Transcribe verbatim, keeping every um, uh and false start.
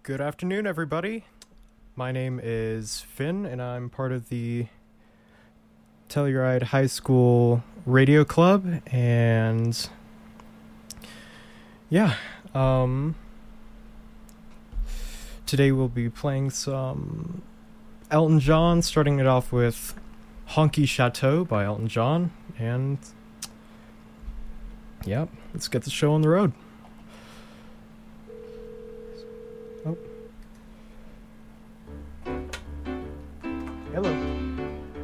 Good afternoon, everybody. My name is Finn, and I'm part of the Telluride High School Radio Club. And yeah, um, today we'll be playing some Elton John, starting it off with Honky Chateau by Elton John. And yeah, let's get the show on the road. Oh. Hello.